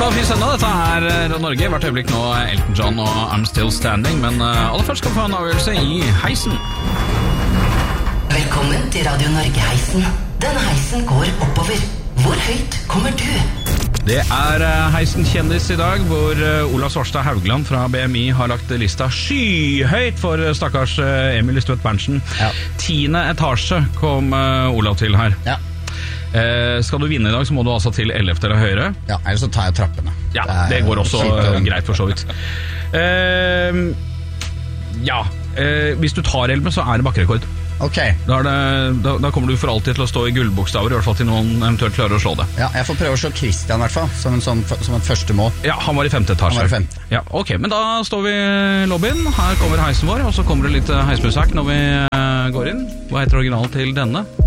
og fin søndag, dette Radio Norge. Hvert øyeblikk nå Elton John og I'm Still Standing. Men aller først skal vi få en avgjørelse i heisen. Velkommen til Radio Norge-heisen. Denne heisen går oppover. Hvor høyt kommer du? Det Heisen kjendis i dag, hvor Olav Svarstad Haugland fra BMI har lagt lista skyhøyt for stakkars Emil Lystvedt Berntsen. 10. etasje kom Olav til her. Ja. Skal du vinne i dag, så må du altså til 11. eller høyere. Ja, ellers så tar jeg trappene. Ja, det går også greit for så vidt. Hvis du tar 11, så det bakkerekord. Ok. Da kommer du for alltid til å stå i gullbokstaver, i hvert fall til noen eventuelt klarer å slå det. Ja, jeg får prøve å slå Christian i hvert fall, som et første mål. Ja, han var i 5. etasje. Han var i 5. Ja, ok, men da står vi i lobbyen. Her kommer heisen vår, og så kommer det litt heismusikk når vi går inn. Hva heter originalen til denne?